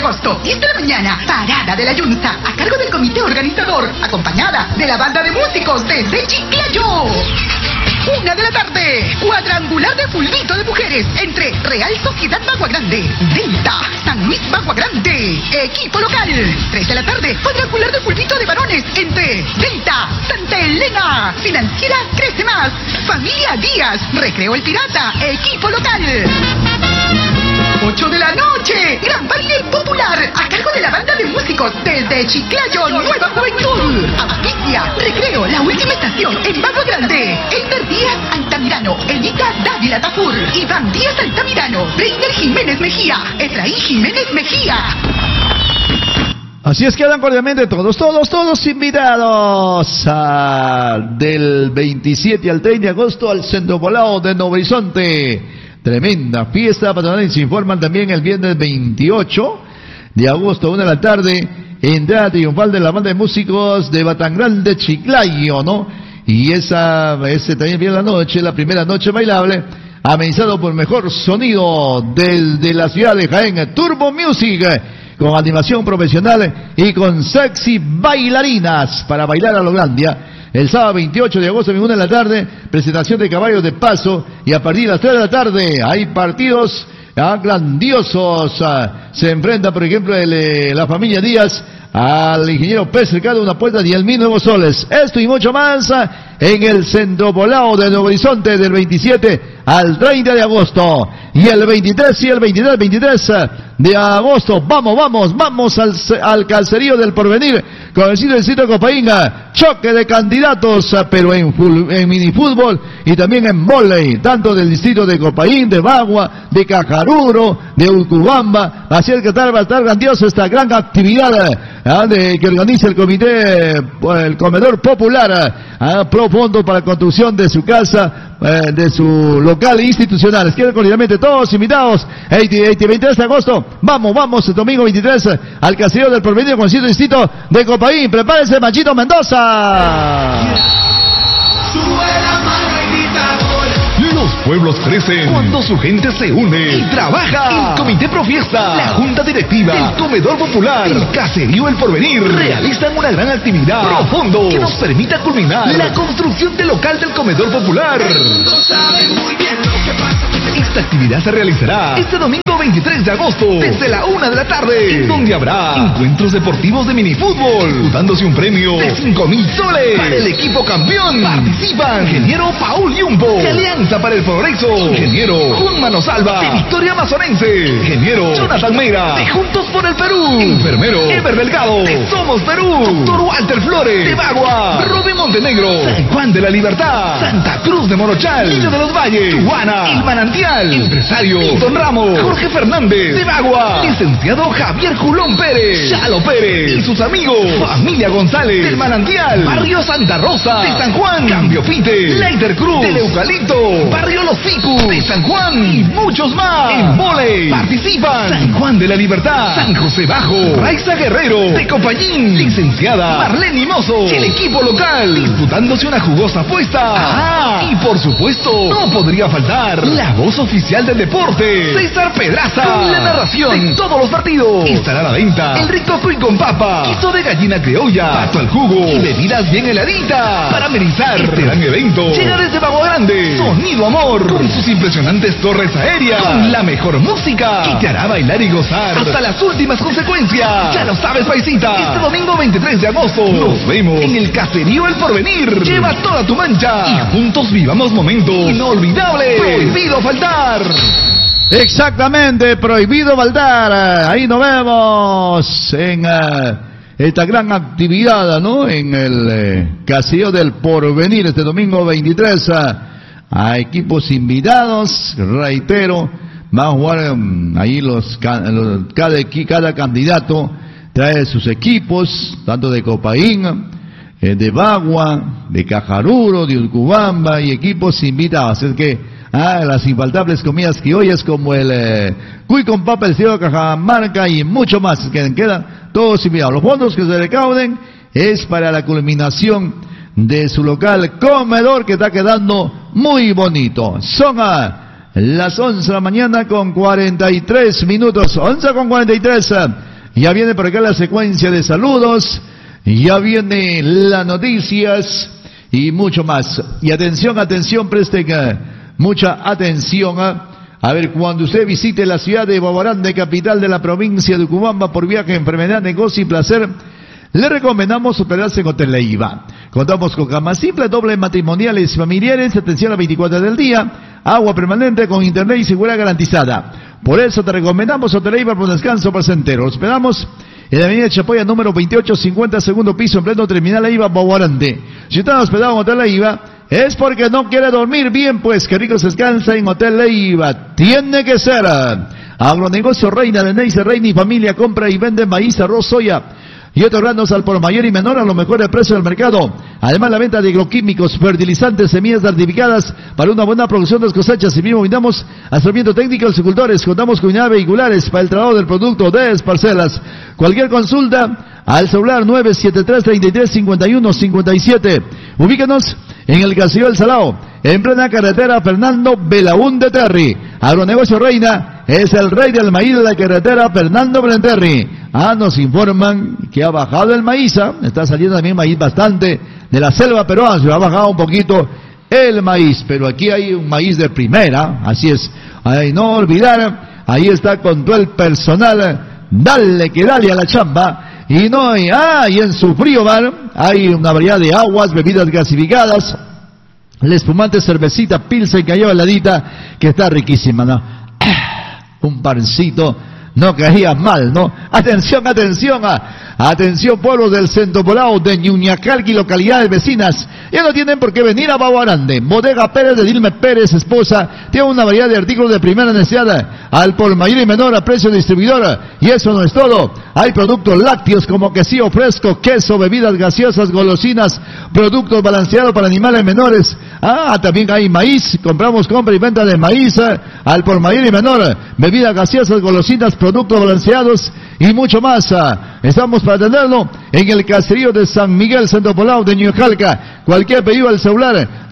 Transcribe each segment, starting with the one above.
agosto, 10 de la mañana, Parada de la Yunza, a cargo del comité organizador, acompañada de la banda de músicos desde Chiclayo. 1 de la tarde, cuadrangular de fulbito de mujeres entre Real Sociedad Bagua Grande, Delta, San Luis Bagua Grande, equipo local. 3 de la tarde, cuadrangular de fulbito de varones entre Delta, Santa Elena, Financiera Crece Más, Familia Díaz, Recreo El Pirata, equipo local. 8 de la noche, gran baile popular, a cargo de la banda de músicos desde Chiclayo, Nueva Juventud. Abaquicia, Recreo, La Última Estación, en Bagua Grande. Elmer Díaz Altamirano, Elita Dávila Tafur, Iván Díaz Altamirano, Breiner Jiménez Mejía, Efraín Jiménez Mejía. Así es, quedan cordialmente todos invitados del 27 al 30 de agosto al Centro Poblado de Nuevo Horizonte. Tremenda fiesta patronal, y se informan también el viernes 28 de agosto, 1 de la tarde, entrada triunfal de la banda de músicos de Batangrande Chiclayo, ¿no? Y ese también viene la noche, la primera noche bailable, amenizado por mejor sonido desde la ciudad de Jaén, Turbo Music, con animación profesional y con sexy bailarinas para bailar a lo grande. El sábado 28 de agosto, 1 de la tarde, presentación de caballos de paso, y a partir de las 3 de la tarde hay partidos grandiosos. Se enfrenta, por ejemplo, la familia Díaz al ingeniero Pérez Cercado, una apuesta de 10.000 nuevos soles. Esto y mucho más en el Centro Poblado de Nuevo Horizonte del 27 al 30 de agosto. Y el 23 de agosto, vamos al caserío del Porvenir, con el distrito de Copainga, choque de candidatos, pero en minifútbol y también en vóley, tanto del distrito de Copaín, de Bagua, de Cajaruro, de Urcubamba. Así es que va a estar grandiosa esta gran actividad que organiza el comité, el comedor popular, pro fondo para construcción de su casa, de su local institucional. Quedan cordialmente todos invitados. 23 de agosto, vamos el domingo 23 al caserío del Porvenir con el distrito de Copaín. Prepárense, Machito Mendoza. Los pueblos crecen cuando su gente se une y trabaja. El Comité Profiesta, la Junta Directiva, el Comedor Popular, el Caserío El Porvenir realizan una gran actividad profundo que nos permita culminar la construcción del local del Comedor Popular. Esta actividad se realizará este domingo 23 de agosto desde la 1 de la tarde, en donde habrá encuentros deportivos de minifútbol, dándose un premio de 5.000 soles para el equipo campeón. Participan ingeniero Paul Yumbo de Alianza para el Progreso, ingeniero Juan Manosalva de Victoria Amazonense, ingeniero Jonathan Meira de Juntos por el Perú, enfermero Ever Delgado de Somos Perú, doctor Walter Flores de Bagua, Rubén Montenegro, San Juan de la Libertad, Santa Cruz de Morochal, Niño de los Valles, Tijuana, El Manantial, empresario Don Ramos, Jorge Fernández de Bagua, licenciado Javier Julón Pérez, Chalo Pérez y sus amigos, familia González del Manantial, barrio Santa Rosa de San Juan, Cambio Fite, Leider Cruz del Eucalipto, barrio Los Picus de San Juan y muchos más. En vóley participan San Juan de la Libertad, San José Bajo, Raiza Guerrero de Copayín, licenciada Marlene Mozo, el equipo local disputándose una jugosa apuesta. Y por supuesto no podría faltar la voz oficial del deporte, César Pedraza, con la narración de todos los partidos. Estará a la venta el rico cuy con papa, queso de gallina criolla, pato al jugo y bebidas bien heladitas. Para amenizar este gran evento, llega desde Bagua Grande Sonido Amor, con sus impresionantes torres aéreas, con la mejor música que te hará bailar y gozar hasta las últimas consecuencias. Ya lo sabes, paisita, este domingo 23 de agosto nos vemos en el Caserío El Porvenir. Lleva toda tu mancha y juntos vivamos momentos inolvidables. Prohibido faltar. Exactamente, prohibido faltar. Ahí nos vemos en esta gran actividad, ¿no? En el Caserío del Porvenir este domingo 23. A equipos invitados, reitero, van a jugar ahí cada candidato trae sus equipos, tanto de Copaín, de Bagua, de Cajaruro, de Urcubamba, y equipos invitados. Es que las infaltables comidas criollas como el cuy con papa, el cielo de Cajamarca y mucho más, que quedan todos invitados. Los fondos que se recauden es para la culminación de su local comedor, que está quedando muy bonito. Son las 11 de la mañana con 43 minutos, 11 con 43. Ya viene por acá la secuencia de saludos. Ya viene las noticias y mucho más. Y atención, atención, presten mucha atención. A ver, cuando usted visite la ciudad de Babarande, capital de la provincia de Ucubamba, por viaje, enfermedad, negocio y placer, le recomendamos hospedarse en Hotel Leiva. Contamos con cama simple, doble matrimoniales y familiares, atención a 24 del día, agua permanente con internet y seguridad garantizada. Por eso te recomendamos Hotel Leiva por descanso placentero. Hospedamos en la avenida Chapoya, número 2850, segundo piso, en pleno terminal Leiva, Babarande. Si usted ha hospedado en Hotel Leiva, es porque no quiere dormir bien, pues que rico se descansa en Hotel Leiva. Tiene que ser. Agronegocio Reina de Neise Reina y familia compra y vende maíz, arroz, soya y otros granos al por mayor y menor a los mejores precios del mercado. Además, la venta de agroquímicos, fertilizantes, semillas certificadas para una buena producción de las cosechas. Y mismo brindamos asesoramiento técnico a los agricultores. Contamos con unidades vehiculares para el trabajo del producto de parcelas. Cualquier consulta al celular 973-33-51-57. Ubíquenos en el Casillo del Salao, en plena carretera Fernando Belaúnde Terry. Agronegocio Reina es el rey del maíz de la carretera Fernando Belaúnde. Nos informan que ha bajado el maíz. Está saliendo también maíz bastante de la selva peruana. Se ha bajado un poquito el maíz, pero aquí hay un maíz de primera. Así es. No olvidar, ahí está con todo el personal. Dale que dale a la chamba. Y no hay, y en su frío bar hay una variedad de aguas, bebidas gasificadas, el espumante, cervecita, pilsen que lleva heladita, que está riquísima, ¿no? Un pancito no caía mal, ¿no? Atención, atención, atención pueblos del Centro Poblado de Ñuñacalqui, localidades vecinas. Ya no tienen por qué venir a Babarande. Bodega Pérez de Dilme Pérez, esposa, tiene una variedad de artículos de primera necesidad, al por mayor y menor a precio distribuidor. Y eso no es todo. Hay productos lácteos como quesillo fresco, queso, bebidas gaseosas, golosinas, productos balanceados para animales menores. También hay maíz. Compramos compra y venta de maíz al por mayor y menor. Bebidas gaseosas, golosinas, productos balanceados y mucho más. Estamos para atenderlo en el caserío de San Miguel, Centro Poblado de Ñuñacalca. Cualquier pedido al celular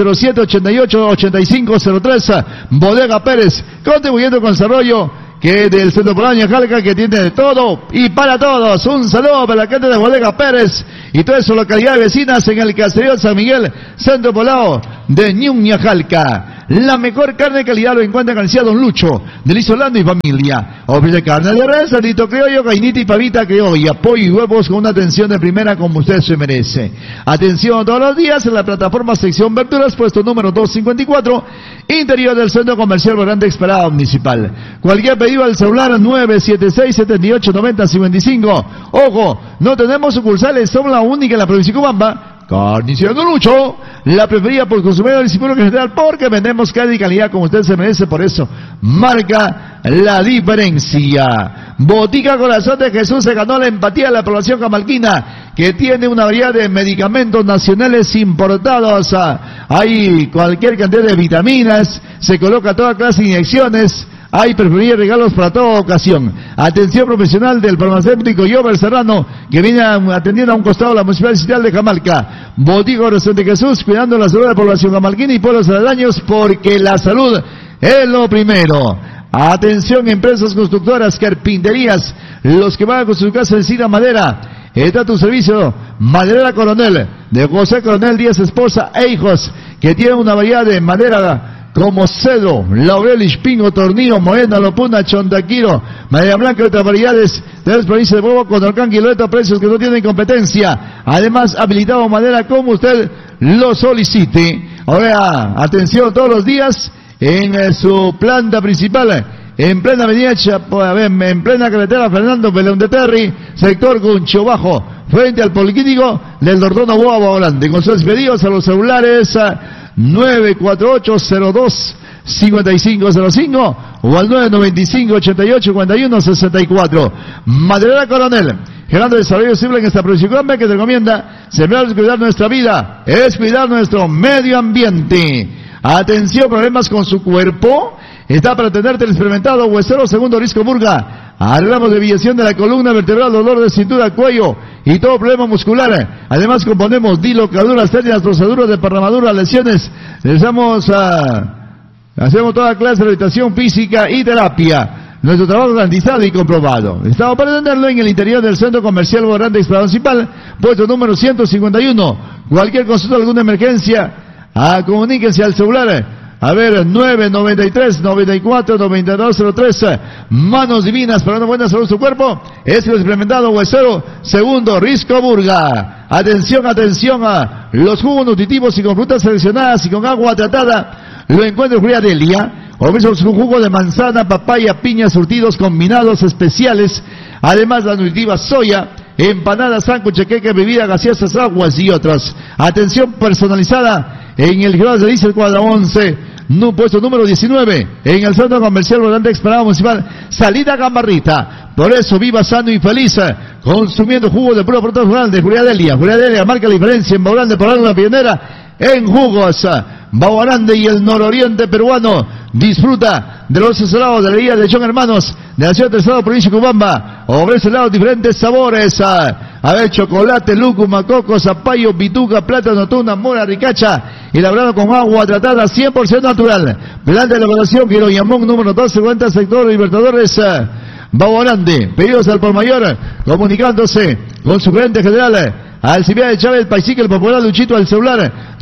907-88-8503. Bodega Pérez, contribuyendo con el desarrollo que del Centro Poblado de Ñuñacalca, que tiene de todo y para todos. Un saludo para la gente de Bodega Pérez y todas sus localidades vecinas en el caserío de San Miguel, Centro Poblado de Ñuñacalca. La mejor carne de calidad lo encuentra en García Don Lucho, de Liz Orlando y familia. Ofrece carne de res, cerdito criollo, gallinita y pavita criolla, pollo y huevos con una atención de primera como usted se merece. Atención todos los días en la plataforma sección verduras, puesto número 254, interior del Centro Comercial Grande Esperada Municipal. Cualquier pedido al celular 976-7890-55. Ojo, no tenemos sucursales, somos la única en la provincia de Ucubamba. Carnicería Don Lucho, la preferida por consumidores y público en general, porque vendemos carne y calidad como usted se merece, por eso marca la diferencia. Botica Corazón de Jesús se ganó la empatía de la población camalquina, que tiene una variedad de medicamentos nacionales importados. Hay cualquier cantidad de vitaminas, se coloca toda clase de inyecciones. Hay preferidos y regalos para toda ocasión. Atención profesional del farmacéutico Jover Serrano, que viene atendiendo a un costado de la Municipalidad de Camalca. Botica Corazón de Jesús, cuidando la salud de la población camalquina y pueblos aledaños, porque la salud es lo primero. Atención, empresas constructoras, carpinterías, los que van a construir casa necesitan madera. Está tu servicio, Maderera Coronel, de José Coronel Díaz, esposa e hijos, que tiene una variedad de madera como cedro, laurel, ispingo, tornillo, morena, lopuna, chontaquiro, madera blanca y otras variedades de las provincias de Bobo, Condorcán, Quiloeto, precios que no tienen competencia. Además, habilitado madera como usted lo solicite. Ahora, atención todos los días en su planta principal, en plena avenida en plena carretera Fernando Belaúnde Terry, sector Guncho Bajo, frente al Policlínico del Dordono Boa Volante. Con sus pedidos a los celulares 948-02-5505 o al 995-88-41-64. Maderera Coronel, generando desarrollo posible en esta provincia que te recomienda sembrar y cuidar nuestra vida, es cuidar nuestro medio ambiente. Atención, problemas con su cuerpo, está para atenderte el experimentado Huesero Segundo Risco Murga. Arreglamos desviación de la columna vertebral, dolor de cintura, cuello y todo problema muscular. Además componemos dilocaduras, hernias, torceduras, desparramaduras, lesiones. Hacemos toda clase de rehabilitación física y terapia. nuestro trabajo garantizado y comprobado. Estamos para atenderlo en el interior del Centro Comercial Borrante Principal, puesto número 151. Cualquier consulta, alguna emergencia, comuníquense al celular. 993-94-9203. Manos divinas para una buena salud de su cuerpo. Es el experimentado huesero segundo Risco Burga. Atención a los jugos nutritivos y con frutas seleccionadas y con agua tratada. Lo encuentra en Julia Delia. Ofrecemos un jugo de manzana, papaya, piña, surtidos combinados especiales. Además, la nutritiva soya, empanadas, sándwiches, queque, bebidas gaseosas, aguas y otras. Atención personalizada en el Girón de Dice Cuadra 11, puesto número 19, en el Centro Comercial Volante Explanada Municipal, salida Gambarrita. Por eso, viva sano y feliz, consumiendo jugo de puro producto rural de Julia Delia. Julia Delia marca la diferencia en Baurande, por una pionera en jugos. Baurande y el nororiente peruano disfruta de los helados de la guía de John Hermanos de la ciudad del estado provincia de Cubamba. Ofrece helados diferentes sabores, chocolate, lúcuma, coco, zapallo, pituca, plátano, tuna, mora, ricacha, elaborado con agua tratada 100% natural. Plan de elaboración Quiroyamón número 250, sector Libertadores, Baurande. Pedidos al por mayor, comunicándose con su gerente general Alcibiades de Chávez, Paisique, el popular Luchito, al celular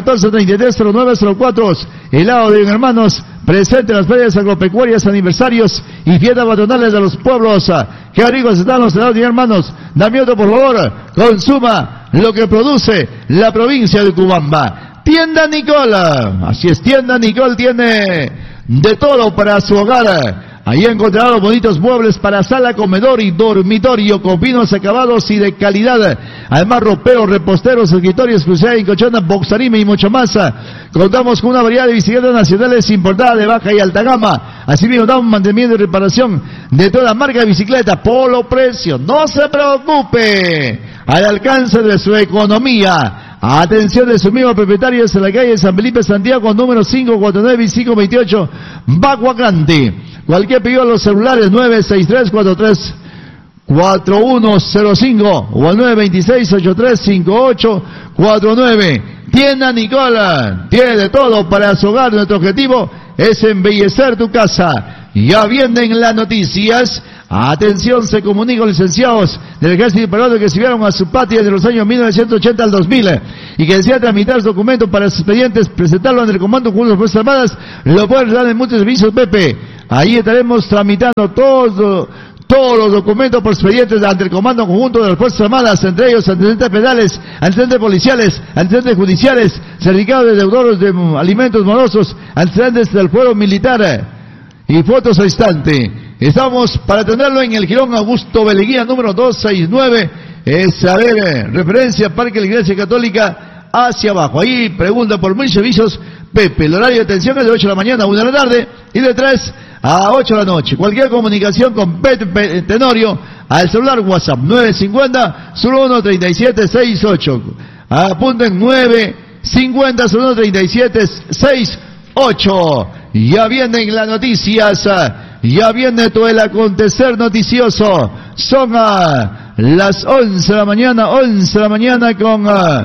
914-330904. Helado de Hermanos, presente en las ferias agropecuarias, aniversarios y fiestas patronales de los pueblos. Qué ricos están los helados de Hermanos. Dame otro, por favor. Consuma lo que produce la provincia de Cubamba. Tienda Nicola. Así es, Tienda Nicol tiene de todo para su hogar. Ahí encontrará los bonitos muebles para sala, comedor y dormitorio con pinos acabados y de calidad. Además, roperos, reposteros, escritorios, crucería y colchones, boxarime y mucho más. Contamos con una variedad de bicicletas nacionales importadas de baja y alta gama. Asimismo, damos mantenimiento y reparación de toda marca de bicicleta. Polo precio, no se preocupe, al alcance de su economía. Atención de sus mismos propietarios en la calle San Felipe Santiago, número 549 y 528, Baguacante. Cualquier pedido a los celulares 963-43-4105 o al 926-835849. Tienda Nicola tiene de todo para su hogar. Nuestro objetivo es embellecer tu casa. Ya vienen las noticias. Atención, se comunica con licenciados del Ejército Peruano que sirvieron a su patria de los años 1980 al 2000 y que desean tramitar documentos para sus expedientes, presentarlo ante el Comando Conjunto de las Fuerzas Armadas. Lo pueden dar en muchos servicios, Pepe. Ahí estaremos tramitando todos los documentos por expedientes ante el Comando Conjunto de las Fuerzas Armadas, entre ellos antecedentes penales, antecedentes policiales, antecedentes judiciales, certificados de deudores de alimentos morosos, antecedentes del fuero militar y fotos al instante. Estamos para atenderlo en el Girón Augusto Beleguía número 269, referencia Parque de la Iglesia Católica hacia abajo. Ahí pregunta por mil servicios, Pepe. El horario de atención es de 8 de la mañana a 1 de la tarde y de 3 a 8 de la noche. Cualquier comunicación con Pepe Tenorio al celular WhatsApp 950-013768. Apunten 950-013768. Ya vienen las noticias. Ya viene todo el acontecer noticioso. Son las 11 de la mañana con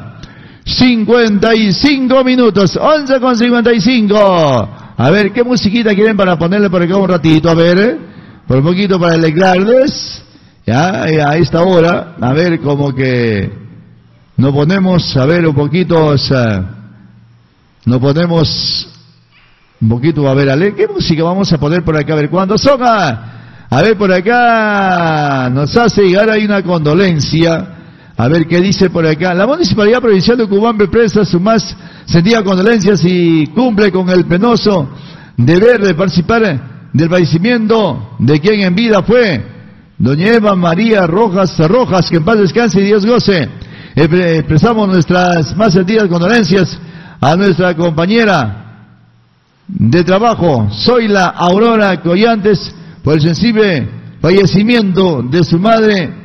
55 minutos. 11 con 55. A ver, ¿qué musiquita quieren para ponerle por acá un ratito? A ver, por un poquito para alegrarles. Ya, a esta hora. A ver, como que nos ponemos, a ver, un poquito, nos ponemos un poquito, a ver, ¿qué música vamos a poner por acá? A ver, ¿cuándo son? A ver, por acá nos hace llegar ahí una condolencia. A ver qué dice por acá. La Municipalidad Provincial de Cubamba expresa sus más sentidas condolencias y cumple con el penoso deber de participar del fallecimiento de quien en vida fue doña Eva María Rojas, que en paz descanse y Dios goce. Expresamos nuestras más sentidas condolencias a nuestra compañera de trabajo, Zoila Aurora Collantes, por el sensible fallecimiento de su madre.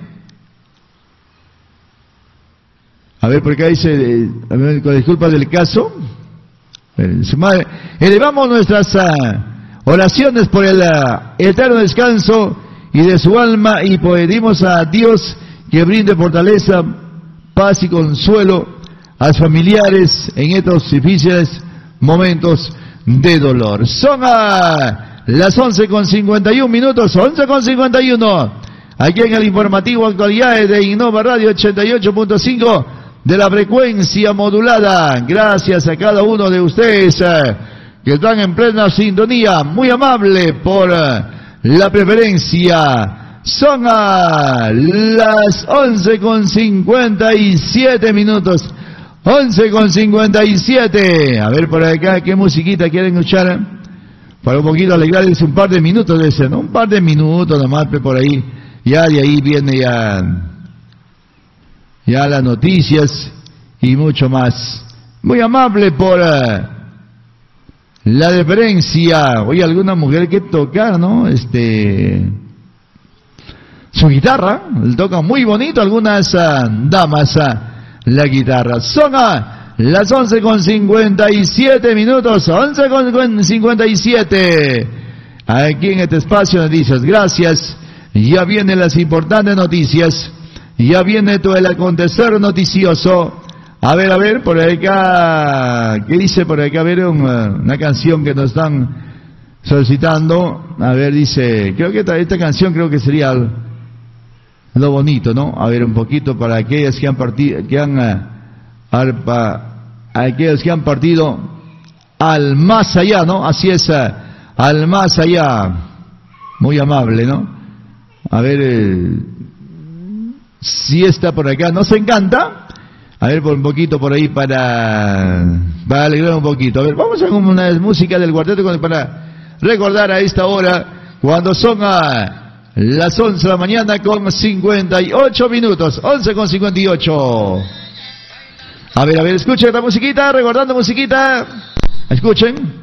A ver, por acá dice, con disculpas del caso, su madre. Elevamos nuestras oraciones por el eterno descanso y de su alma y pedimos a Dios que brinde fortaleza, paz y consuelo a los familiares en estos difíciles momentos de dolor. Son las las 11:51 minutos, 11:51. Aquí en el informativo Actualidades de Innova Radio 88.5 de la frecuencia modulada. Gracias a cada uno de ustedes que están en plena sintonía. Muy amable por la preferencia. Son a las 11:57 minutos. 11:57. A ver por acá, ¿qué musiquita quieren escuchar? Para un poquito alegrarles un par de minutos de ese, ¿no? Un par de minutos nomás por ahí. Ya de ahí viene ya las noticias y mucho más. Muy amable por la deferencia. Oye, alguna mujer que toca, ¿no? Su guitarra, toca muy bonito algunas damas la guitarra. Son las 11:57 minutos, 11:57. Aquí en este espacio de noticias. Gracias. Ya vienen las importantes noticias. Ya viene todo el acontecer noticioso. A ver, por acá, ¿qué dice por acá? A ver, una canción que nos están solicitando. A ver, dice, creo que esta canción creo que sería lo bonito, ¿no? A ver, un poquito para aquellas que han partido, aquellos que han partido al más allá, ¿no? Así es, al más allá. Muy amable, ¿no? A ver, si está por acá, nos encanta. A ver, por un poquito por ahí para alegrar un poquito. A ver, vamos a hacer una música del cuarteto para recordar a esta hora, cuando son las 11 de la mañana con 58 minutos. 11:58. A ver, escuchen esta musiquita, recordando musiquita. Escuchen.